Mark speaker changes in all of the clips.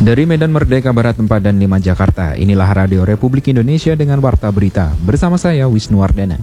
Speaker 1: Dari Medan Merdeka Barat 4 dan 5 Jakarta, inilah Radio Republik Indonesia dengan Warta Berita. Bersama saya, Wisnuwardana.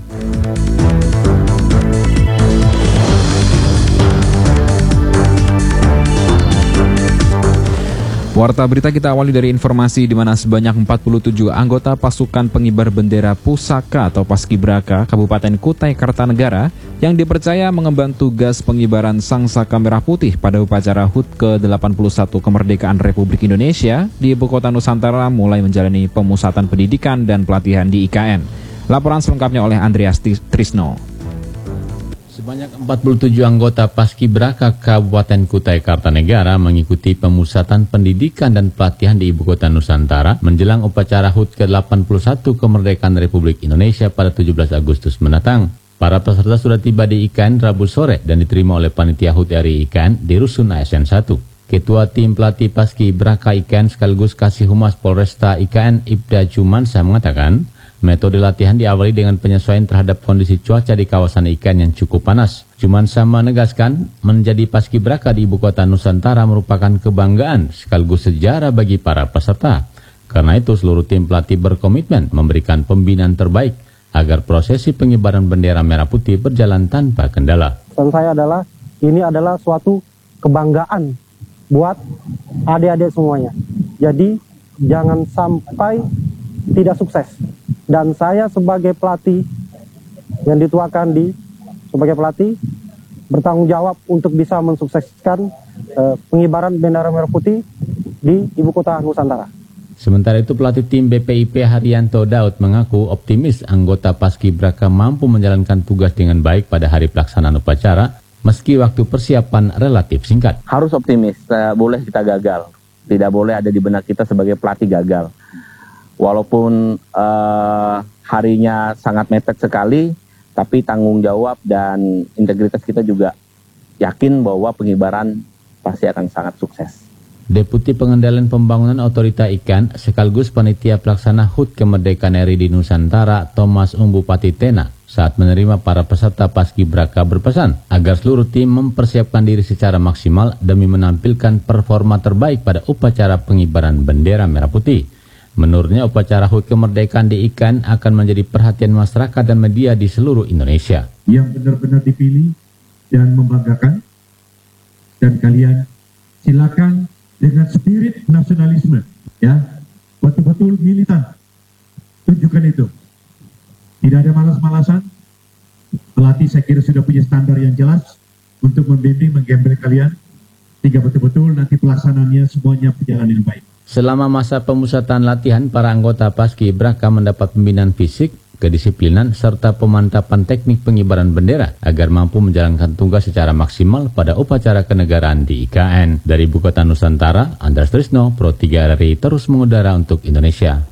Speaker 1: Warta Berita kita awali dari informasi di mana sebanyak 47 anggota pasukan pengibar bendera Pusaka atau Paskibraka Kabupaten Kutai Kartanegara yang dipercaya mengemban tugas pengibaran Sangsaka Merah Putih pada upacara HUT ke-81 Kemerdekaan Republik Indonesia di Ibu Kota Nusantara mulai menjalani pemusatan pendidikan dan pelatihan di IKN. Laporan selengkapnya oleh Andreas Trisno.
Speaker 2: Sebanyak 47 anggota Paskibraka Kabupaten Kutai Kartanegara mengikuti pemusatan pendidikan dan pelatihan di Ibu Kota Nusantara menjelang upacara HUT ke-81 Kemerdekaan Republik Indonesia pada 17 Agustus mendatang. Para peserta sudah tiba di IKN Rabu sore dan diterima oleh Panitia HUT RI IKN di Rusun ASN 1. Ketua Tim Pelatih Paskibraka IKN sekaligus Kasih Humas Polresta IKN Ibda Jumansyah mengatakan, metode latihan diawali dengan penyesuaian terhadap kondisi cuaca di kawasan IKN yang cukup panas. Jumansyah menegaskan, menjadi Paskibraka di Ibu Kota Nusantara merupakan kebanggaan sekaligus sejarah bagi para peserta. Karena itu seluruh tim pelatih berkomitmen memberikan pembinaan terbaik agar prosesi pengibaran bendera merah putih berjalan tanpa kendala.
Speaker 3: Pesan saya adalah, ini adalah suatu kebanggaan buat adik-adik semuanya. Jadi jangan sampai tidak sukses. Dan saya sebagai pelatih yang dituakan sebagai pelatih bertanggung jawab untuk bisa mensukseskan pengibaran bendera merah putih di Ibu Kota Nusantara.
Speaker 2: Sementara itu pelatih tim BPIP Haryanto Daud mengaku optimis anggota Paskibraka mampu menjalankan tugas dengan baik pada hari pelaksanaan upacara meski waktu persiapan relatif singkat.
Speaker 4: Harus optimis, boleh kita gagal. Tidak boleh ada di benak kita sebagai pelatih gagal. Walaupun harinya sangat mepet sekali, tapi tanggung jawab dan integritas kita juga yakin bahwa pengibaran pasti akan sangat sukses.
Speaker 2: Deputi Pengendalian Pembangunan Otorita IKN sekaligus Panitia Pelaksana HUT Kemerdekaan RI di Nusantara, Thomas Umbupati Tena, saat menerima para peserta Paskibraka berpesan agar seluruh tim mempersiapkan diri secara maksimal demi menampilkan performa terbaik pada upacara pengibaran bendera merah putih. Menurutnya, upacara HUT kemerdekaan di IKN akan menjadi perhatian masyarakat dan media di seluruh Indonesia.
Speaker 5: Yang benar-benar dipilih dan membanggakan, dan kalian silakan dengan spirit nasionalisme, ya, betul-betul militan, tunjukkan itu. Tidak ada malas-malasan. Pelatih saya kira sudah punya standar yang jelas untuk membimbing, menggembel kalian, sehingga betul-betul nanti pelaksanaannya semuanya berjalan dengan baik.
Speaker 2: Selama masa pemusatan latihan, para anggota Paskibraka mendapat pembinaan fisik, kedisiplinan, serta pemantapan teknik pengibaran bendera agar mampu menjalankan tugas secara maksimal pada upacara kenegaraan di IKN. Dari Ibu Kota Nusantara, Andreas Trisno, Pro 3 RRI terus mengudara untuk Indonesia.